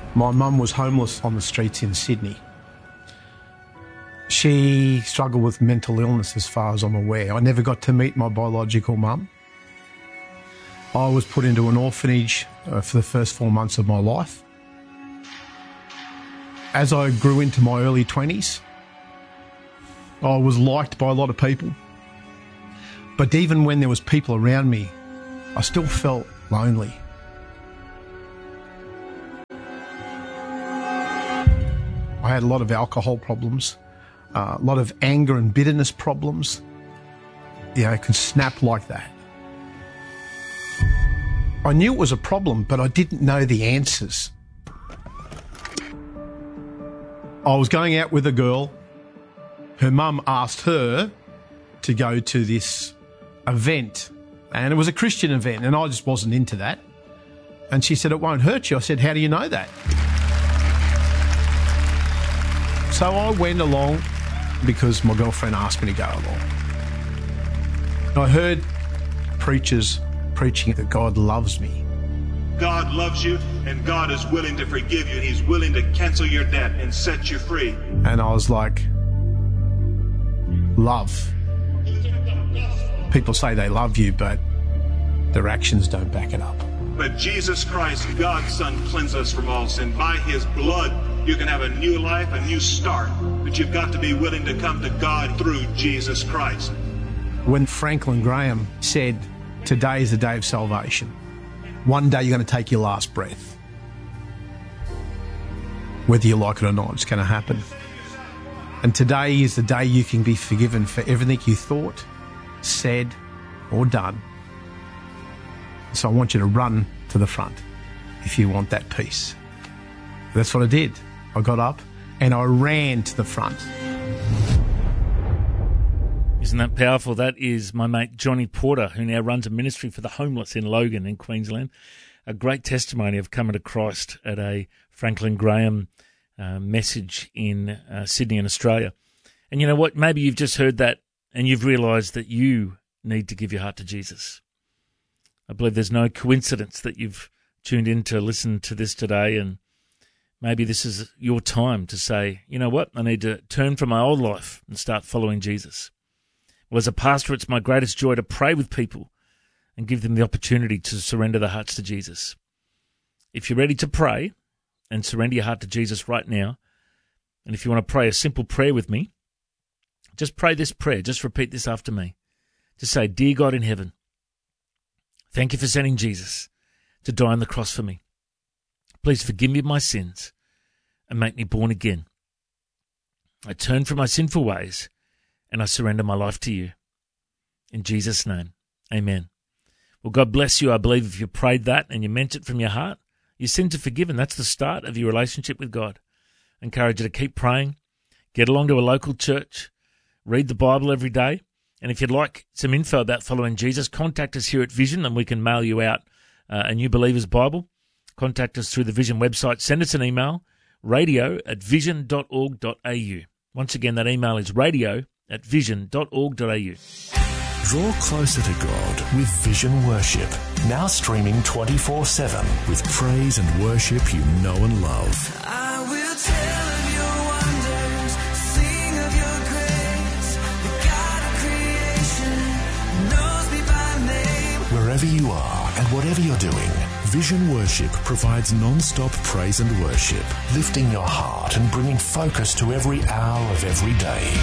My mum was homeless on the streets in Sydney. She struggled with mental illness as far as I'm aware. I never got to meet my biological mum. I was put into an orphanage for the first 4 months of my life. As I grew into my early 20s, I was liked by a lot of people. But even when there was people around me, I still felt lonely. I had a lot of alcohol problems, a lot of anger and bitterness problems. Yeah, it can snap like that. I knew it was a problem, but I didn't know the answers. I was going out with a girl. Her mum asked her to go to this event, and it was a Christian event, and I just wasn't into that. And she said, "It won't hurt you." I said, "How do you know that?" So I went along because my girlfriend asked me to go along. I heard preachers preaching that God loves me. God loves you, and God is willing to forgive you, and He's willing to cancel your debt and set you free. And I was like, love. People say they love you, but their actions don't back it up. But Jesus Christ, God's Son, cleansed us from all sin. By His blood, you can have a new life, a new start. But you've got to be willing to come to God through Jesus Christ. When Franklin Graham said, "Today is the day of salvation. One day you're going to take your last breath. Whether you like it or not, it's going to happen. And today is the day you can be forgiven for everything you thought, said, or done. So I want you to run to the front if you want that peace." That's what I did. I got up and I ran to the front. Isn't that powerful? That is my mate Johnny Porter, who now runs a ministry for the homeless in Logan in Queensland. A great testimony of coming to Christ at a Franklin Graham message in Sydney in Australia. And you know what? Maybe you've just heard that and you've realised that you need to give your heart to Jesus. I believe there's no coincidence that you've tuned in to listen to this today, and maybe this is your time to say, you know what? I need to turn from my old life and start following Jesus. Well, as a pastor, it's my greatest joy to pray with people and give them the opportunity to surrender their hearts to Jesus. If you're ready to pray and surrender your heart to Jesus right now, and if you want to pray a simple prayer with me, just pray this prayer. Just repeat this after me. Just say, "Dear God in heaven, thank you for sending Jesus to die on the cross for me. Please forgive me of my sins and make me born again. I turn from my sinful ways and I surrender my life to you. In Jesus' name, amen." Well, God bless you. I believe if you prayed that and you meant it from your heart, your sins are forgiven. That's the start of your relationship with God. I encourage you to keep praying, get along to a local church, read the Bible every day. And if you'd like some info about following Jesus, contact us here at Vision and we can mail you out a New Believer's Bible. Contact us through the Vision website. Send us an email, radio@vision.org.au. Once again, that email is radio@vision.org.au. Draw closer to God with Vision Worship. Now streaming 24/7 with praise and worship you know and love. I will tell of your wonders, sing of your grace. The God of creation knows me by name. Wherever you are and whatever you're doing, Vision Worship provides non-stop praise and worship, lifting your heart and bringing focus to every hour of every day.